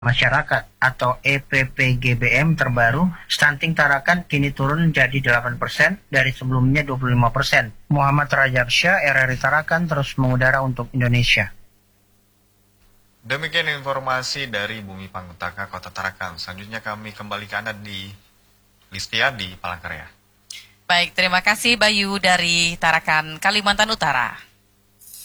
masyarakat atau EPPGBM terbaru, stunting Tarakan kini turun jadi 8% dari sebelumnya 25%. Muhammad Rajabsyah, RRI Tarakan terus mengudara untuk Indonesia. Demikian informasi dari Bumi Pangutaka, Kota Tarakan. Selanjutnya kami kembali ke Anda di Listia di Palangkaraya. Baik, terima kasih Bayu dari Tarakan, Kalimantan Utara.